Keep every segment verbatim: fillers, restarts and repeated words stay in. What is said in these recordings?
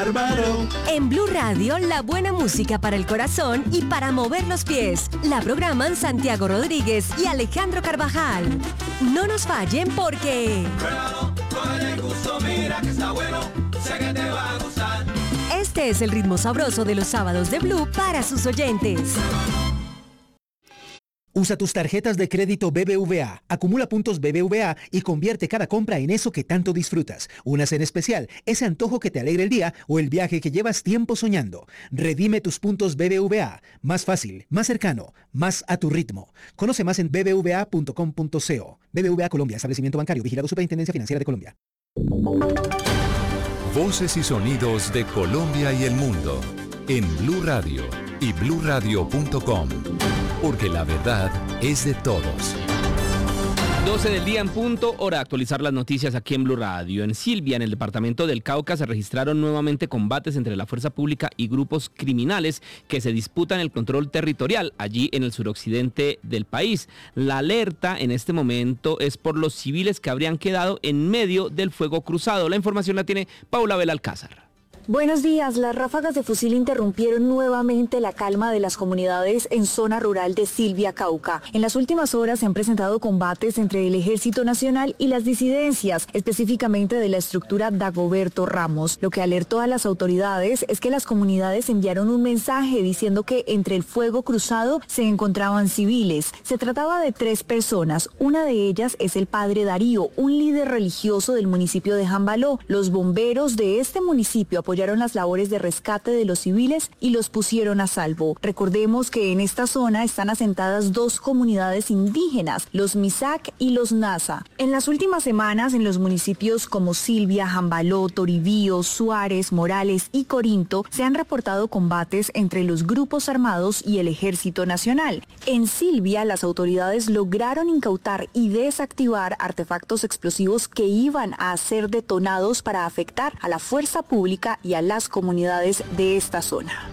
bárbaro. En Blue Radio, la buena música para el corazón y para mover los pies. La programan Santiago Rodríguez y Alejandro Carvajal. No nos fallen porque... Pruébalo, cógele el gusto, mira que está bueno, sé que te va a gustar. Este es el ritmo sabroso de los sábados de Blue para sus oyentes. Usa tus tarjetas de crédito B B V A, acumula puntos B B V A y convierte cada compra en eso que tanto disfrutas. Unas en especial, ese antojo que te alegra el día o el viaje que llevas tiempo soñando. Redime tus puntos B B V A. Más fácil, más cercano, más a tu ritmo. Conoce más en b b v a punto com punto co. B B V A Colombia, establecimiento bancario, vigilado Superintendencia Financiera de Colombia. Voces y sonidos de Colombia y el mundo en Blue Radio y blue radio punto com. Porque la verdad es de todos. doce del día en punto, hora de actualizar las noticias aquí en Blue Radio. En Silvia, en el departamento del Cauca, se registraron nuevamente combates entre la fuerza pública y grupos criminales que se disputan el control territorial allí en el suroccidente del país. La alerta en este momento es por los civiles que habrían quedado en medio del fuego cruzado. La información la tiene Paula Belalcázar. Buenos días. Las ráfagas de fusil interrumpieron nuevamente la calma de las comunidades en zona rural de Silvia, Cauca. En las últimas horas se han presentado combates entre el Ejército Nacional y las disidencias, específicamente de la estructura Dagoberto Ramos. Lo que alertó a las autoridades es que las comunidades enviaron un mensaje diciendo que entre el fuego cruzado se encontraban civiles. Se trataba de tres personas. Una de ellas es el padre Darío, un líder religioso del municipio de Jambaló. Los bomberos de este municipio apoyaron las labores de rescate de los civiles y los pusieron a salvo. Recordemos que en esta zona están asentadas dos comunidades indígenas, los Misak y los Nasa. En las últimas semanas, en los municipios como Silvia, Jambaló, Toribío, Suárez, Morales y Corinto, se han reportado combates entre los grupos armados y el Ejército Nacional. En Silvia, las autoridades lograron incautar y desactivar artefactos explosivos que iban a ser detonados para afectar a la fuerza pública y a las comunidades de esta zona.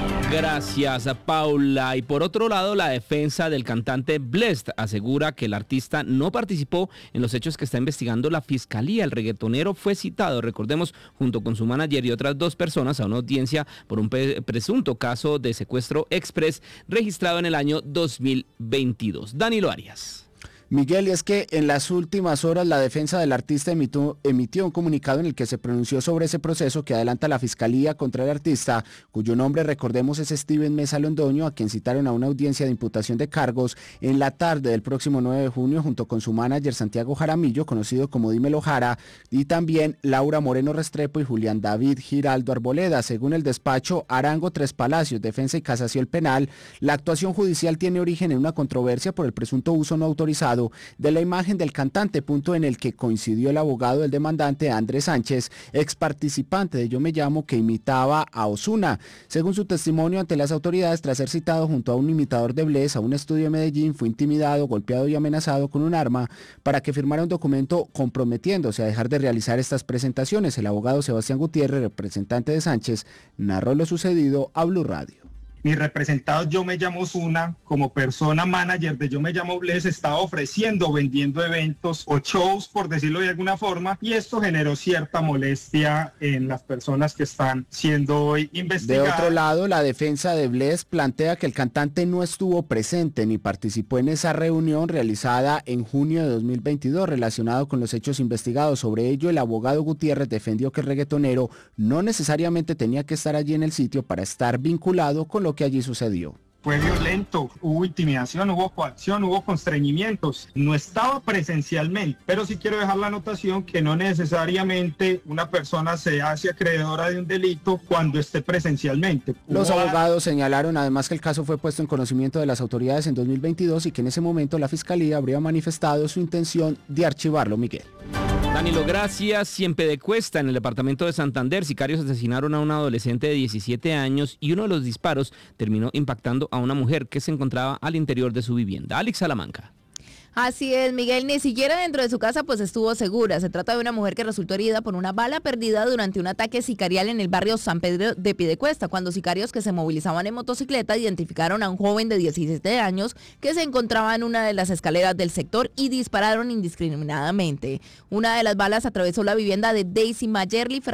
Gracias, Paula. Y por otro lado, la defensa del cantante Blessd asegura que el artista no participó en los hechos que está investigando la fiscalía. El reggaetonero fue citado, recordemos, junto con su manager y otras dos personas a una audiencia por un pe- presunto caso de secuestro express registrado en el año dos mil veintidós. Danilo Arias. Miguel, y es que en las últimas horas la defensa del artista emitió, emitió un comunicado en el que se pronunció sobre ese proceso que adelanta la Fiscalía contra el artista, cuyo nombre, recordemos, es Steven Mesa Londoño, a quien citaron a una audiencia de imputación de cargos en la tarde del próximo nueve de junio, junto con su manager Santiago Jaramillo, conocido como Dímelo Jara, y también Laura Moreno Restrepo y Julián David Giraldo Arboleda. Según el despacho Arango Tres Palacios, Defensa y Casación Penal, la actuación judicial tiene origen en una controversia por el presunto uso no autorizado de la imagen del cantante, punto en el que coincidió el abogado del demandante Andrés Sánchez, ex participante de Yo Me Llamo, que imitaba a Ozuna. Según su testimonio ante las autoridades, tras ser citado junto a un imitador de Blessd a un estudio de Medellín, fue intimidado, golpeado y amenazado con un arma para que firmara un documento comprometiéndose a dejar de realizar estas presentaciones. El abogado Sebastián Gutiérrez, representante de Sánchez, narró lo sucedido a Blue Radio. Mi representado Yo Me Llamo Ozuna, como persona manager de Yo Me Llamo Blessd, estaba ofreciendo, vendiendo eventos o shows, por decirlo de alguna forma, y esto generó cierta molestia en las personas que están siendo hoy investigadas. De otro lado, la defensa de Blessd plantea que el cantante no estuvo presente ni participó en esa reunión realizada en junio de dos mil veintidós relacionado con los hechos investigados. Sobre ello, el abogado Gutiérrez defendió que el reggaetonero no necesariamente tenía que estar allí en el sitio para estar vinculado con lo que allí sucedió. Fue violento, hubo intimidación, hubo coacción, hubo constreñimientos. No estaba presencialmente, pero sí quiero dejar la anotación que no necesariamente una persona se hace acreedora de un delito cuando esté presencialmente. Los abogados señalaron además que el caso fue puesto en conocimiento de las autoridades en dos mil veintidós y que en ese momento la Fiscalía habría manifestado su intención de archivarlo, Miguel. Danilo, gracias. Y en Pedecuesta, en el departamento de Santander, sicarios asesinaron a un adolescente de diecisiete años y uno de los disparos terminó impactando a una mujer que se encontraba al interior de su vivienda. Alex Salamanca. Así es, Miguel, ni siquiera dentro de su casa pues estuvo segura. Se trata de una mujer que resultó herida por una bala perdida durante un ataque sicarial en el barrio San Pedro de Piedecuesta, cuando sicarios que se movilizaban en motocicleta identificaron a un joven de diecisiete años que se encontraba en una de las escaleras del sector y dispararon indiscriminadamente. Una de las balas atravesó la vivienda de Daisy Mayerly